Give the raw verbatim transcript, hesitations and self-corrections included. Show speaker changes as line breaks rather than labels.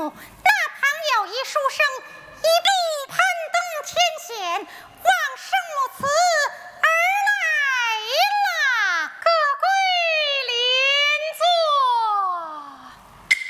那旁有一书生一度攀登天险，